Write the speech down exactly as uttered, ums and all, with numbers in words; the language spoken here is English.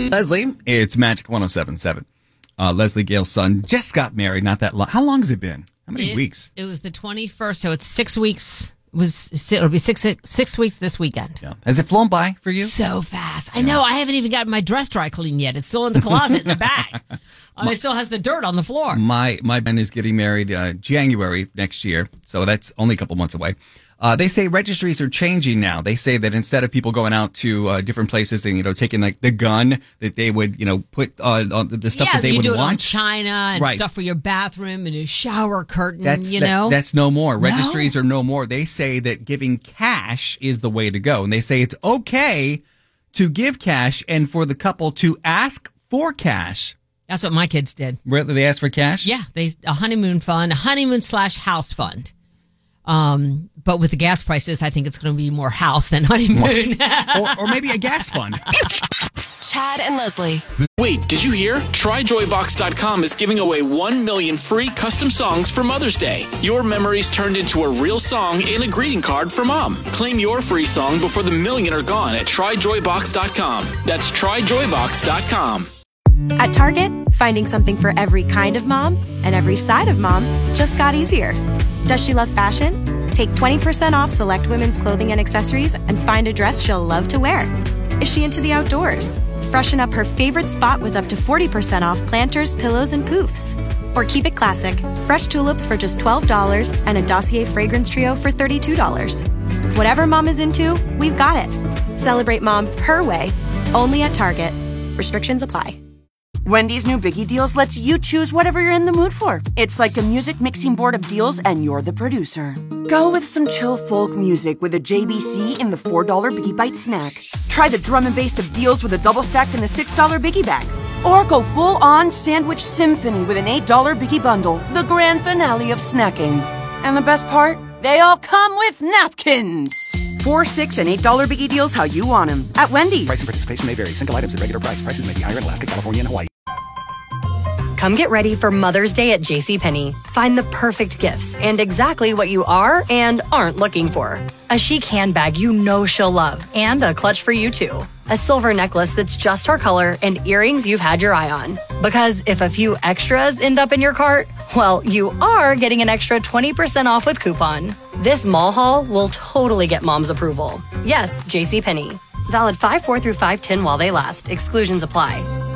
Leslie, it's Magic one oh seven point seven. Uh, Leslie Gale's son just got married not that long. How long has it been? How many it, weeks? It was the twenty-first, so it's six weeks. It was it'll be six six weeks this weekend. Yeah. Has it flown by for you? So fast. I know. I haven't even gotten my dress dry cleaned yet. It's still in the closet in the bag. my, it still has the dirt on the floor. My my man is getting married uh, January next year, so that's only a couple months away. Uh, they say registries are changing now. They say that instead of people going out to uh, different places and, you know, taking like the gun, that they would, you know, put uh, on the stuff yeah, that they you would do it want. on china and right. stuff for your bathroom and a shower curtain, that's, you that, know? That's no more. No? Registries are no more. They say that giving cash is the way to go. And they say it's okay to give cash and for the couple to ask for cash. That's what my kids did. Really? They asked for cash? Yeah, they a honeymoon fund, a honeymoon slash house fund. Um, but with the gas prices, I think it's going to be more house than honeymoon. or, or maybe a gas fund. Chad and Leslie. Wait, did you hear? Try Joy Box dot com is giving away one million free custom songs for Mother's Day. Your memories turned into a real song and a greeting card for Mom. Claim your free song before the million are gone at Try Joy Box dot com. That's Try Joy Box dot com. At Target, finding something for every kind of mom and every side of mom just got easier. Does she love fashion? Take twenty percent off select women's clothing and accessories and find a dress she'll love to wear. Is she into the outdoors? Freshen up her favorite spot with up to forty percent off planters, pillows, and poofs. Or keep it classic, fresh tulips for just twelve dollars and a Dossier fragrance trio for thirty-two dollars. Whatever mom is into, we've got it. Celebrate mom her way, only at Target. Restrictions apply. Wendy's new Biggie Deals lets you choose whatever you're in the mood for. It's like a music mixing board of deals, and you're the producer. Go with some chill folk music with a J B C in the four dollar Biggie Bite snack. Try the drum and bass of deals with a double stack in the six dollar Biggie Bag. Or go full-on sandwich symphony with an eight dollar Biggie Bundle, the grand finale of snacking. And the best part? They all come with napkins. Four, six, and eight dollar Biggie Deals how you want them at Wendy's. Price and participation may vary. Single items at regular price. Prices may be higher in Alaska, California, and Hawaii. Come get ready for Mother's Day at JCPenney. Find the perfect gifts and exactly what you are and aren't looking for. A chic handbag you know she'll love and a clutch for you too. A silver necklace that's just her color and earrings you've had your eye on. Because if a few extras end up in your cart, well, you are getting an extra twenty percent off with coupon. This mall haul will totally get mom's approval. Yes, JCPenney. Valid five four through five ten while they last. Exclusions apply.